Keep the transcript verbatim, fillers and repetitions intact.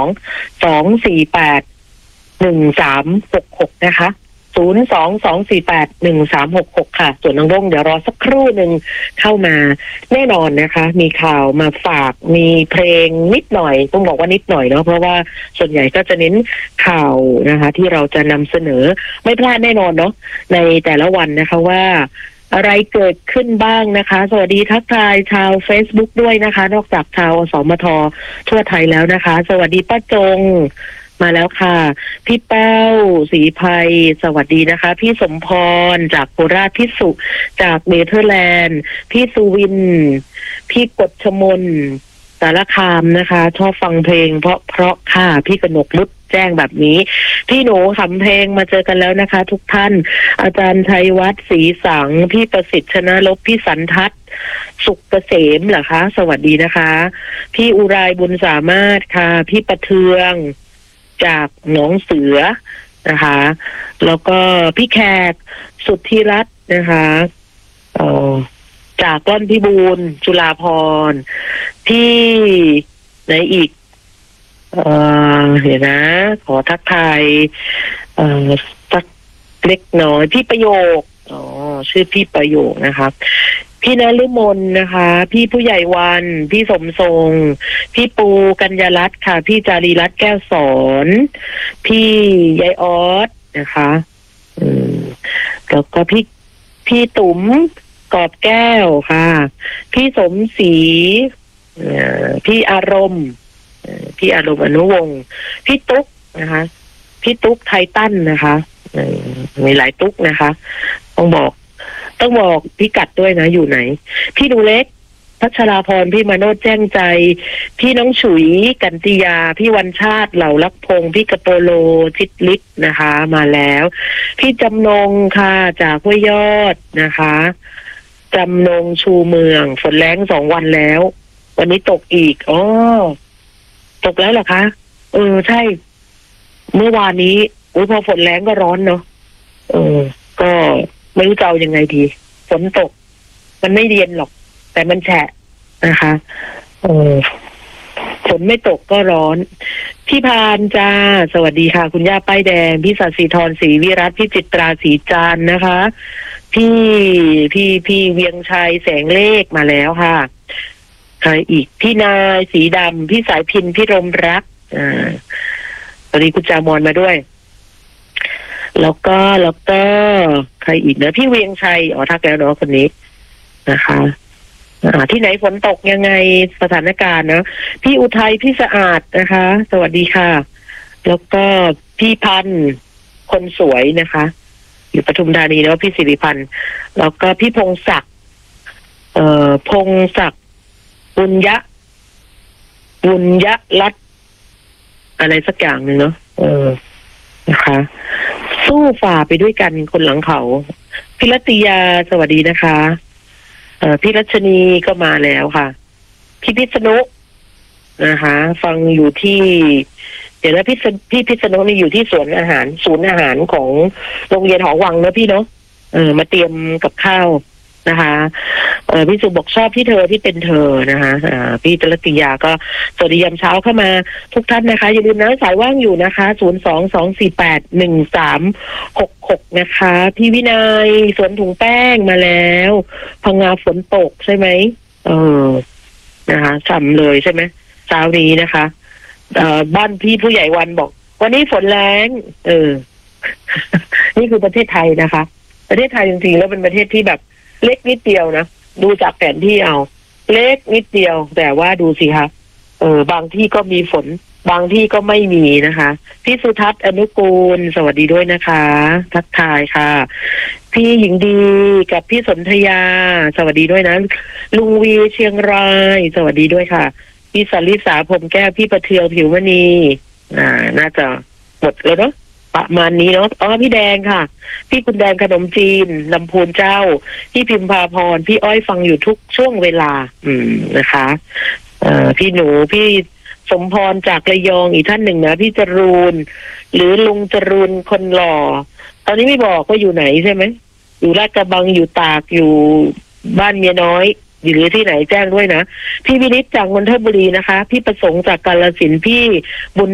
องสองสี่แปดหนึ่งสามหกหกนะคะศูนย์สองสองสี่แปดหนึ่งสามหกหกค่ะส่วนน้องร่งเดี๋ยวรอสักครู่หนึ่งเข้ามาแน่นอนนะคะมีข่าวมาฝากมีเพลงนิดหน่อยต้องบอกว่านิดหน่อยเนาะเพราะว่าส่วนใหญ่ก็จะเน้นข่าวนะคะที่เราจะนำเสนอไม่พลาดแน่นอนเนาะในแต่ละวันนะคะว่าอะไรเกิดขึ้นบ้างนะคะสวัสดีทักทายชาว Facebook ด้วยนะคะนอกจากชาวอสมททั่วไทยแล้วนะคะสวัสดีป้าจงมาแล้วค่ะพี่แป้วศรีภัยสวัสดีนะคะพี่สมพรจากโคราชพี่สุจากเนเธอร์แลนด์พี่สุวินพี่กฎชมนสารคามนะคะชอบฟังเพลงเพราะเพราะค่ะพี่กนกนุชแจ้งแบบนี้พี่หนูขำเพลงมาเจอกันแล้วนะคะทุกท่านอาจารย์ชัยวัฒน์ศรีสังพี่ประสิทธิ์ชนะลบพี่สันทัศน์สุขเกษมเหรอคะสวัสดีนะคะพี่อุไรบุญสามารถค่ะพี่ประเทืองจากหนองเสือนะคะแล้วก็พี่แขกสุทธิรัตน์นะคะเอ่อจากก้อนพิบูลจุฬาภรณ์พี่ไหนอีกเอ่อเดี๋ยวนะขอทักทายเอ่อสักเล็กน้อยพี่ประโยคอ๋อชื่อพี่ประโยคนะคะพี่นฤมลนะคะพี่ผู้ใหญ่วันพี่สมทรงพี่ปูกัญญารัตน์ค่ะพี่จารีรัตน์แก้วสอนพี่ยายออสนะคะอืมแล้วก็พี่พี่ตุ๋มกอบแก้วค่ะพี่สมศรีพี่อารมณ์พี่อารมณ์อนุวงศ์พี่ตุ๊กนะคะพี่ตุ๊กไททันนะคะมีหลายตุ๊กนะคะต้องบอกต้องบอกพี่กัดด้วยนะอยู่ไหนพี่ดูเล็กพัชราพรพี่มาโนดแจ้งใจพี่น้องฉุยกันติยาพี่วันชาติเหล่าลักพงพี่กระโปโลชิดลิศนะคะมาแล้วพี่จำนงค่ะจากห้วยยอดนะคะจำนงชูเมืองฝนแรงสองวันแล้ววันนี้ตกอีกอ๋อตกแล้วเหรอคะเออใช่เมื่อวานนี้อุ้ยพอฝนแรงก็ร้อนเนาะเออก็ไม่รู้จะเอายังไงดีฝนตกมันไม่เย็นหรอกแต่มันแฉะนะคะเออฝนไม่ตกก็ร้อนพี่พานจ้าสวัสดีค่ะคุณย่าป้ายแดงพี่สัตย์ศรีธรศรีวิรัตพี่จิตราศรีจานนะคะพี่พี่พี่เวียงชัยแสงเลขมาแล้วค่ะใครอีกพี่นายสีดำพี่สายพินพี่รมรักอ่าสวัสดีคุณจามอนมาด้วยแล้วก็แล้วก็ใครอีกนะพี่เวียงชัยอ๋อทักแล้วเนาะคนนี้นะคะอ่าที่ไหนฝนตกยังไงสถานการณ์นะพี่อุทัยพี่สะอาดนะคะสวัสดีค่ะแล้วก็พี่พันธ์คนสวยนะคะอยู่ปทุมธานีเนาะพี่สิริพันธ์แล้วก็พี่พงศักดิ์เอ่อพงศักดิ์บุญยะบุญยะรัตน์อะไรสักอย่างหนึ่งเนาะเออนะคะสู้ฝ่าไปด้วยกันคนหลังเขาพิรัตยาสวัสดีนะคะเอ่อพี่รัชนีก็มาแล้วค่ะพี่พิษณุนะคะฟังอยู่ที่เดี๋ยวนะพี่พี่พิษณุนี่อยู่ที่สวนอาหารศูนย์อาหารของโรงเรียนหอวังเนอะพี่เนาะเออมาเตรียมกับข้าวนะคะเออพี่สุบอกชอบที่เธอที่เป็นเธอนะคะอ่าพี่จรติยาก็สวัสดียามเช้าเข้ามาทุกท่านนะคะอย่าลืมนะสายว่างอยู่นะคะศูนย์สองสองสี่แปดหนึ่งสามหกหกนะคะพี่วินัยสวนถุงแป้งมาแล้วพังงาฝนตกใช่ไหมเออนะคะฉ่ำเลยใช่ไหมเช้านี้นะคะเอ่อบ้านพี่ผู้ใหญ่วันบอกวันนี้ฝนแรงเออ นี่คือประเทศไทยนะคะประเทศไทยจริงๆแล้วเป็นประเทศที่แบบเล็กนิดเดียวนะดูจากแผนที่เอาเล็กนิดเดียวแต่ว่าดูสิคะเออบางที่ก็มีฝนบางที่ก็ไม่มีนะคะพี่สุทัศน์อนุกูลสวัสดีด้วยนะคะทักทายค่ะพี่หญิงดีกับพี่สนธยาสวัสดีด้วยนะลุงวีเชียงรายสวัสดีด้วยค่ะพี่สลิสาผมแก้วพี่ประเทืองผิวมณีอ่าน่าจะหมดแล้วเนาะประมาณนี้เนาะอ๋อพี่แดงค่ะพี่คุณแดงขนมจีนลำพูนเจ้าพี่พิมพาพรพี่อ้อยฟังอยู่ทุกช่วงเวลาอืมนะคะเอ่อพี่หนูพี่สมพรจากระยองอีกท่านหนึ่งนะพี่จรูนหรือลุงจรูนคนหล่อตอนนี้ไม่บอกว่าอยู่ไหนใช่ไหมอยู่ลาดกระบังอยู่ตากอยู่บ้านเมียน้อยหรือที่ไหนแจ้งด้วยนะพี่วินิจจากนนทบุรีนะคะพี่ประสงค์จากกาฬสินธุ์พี่บุญ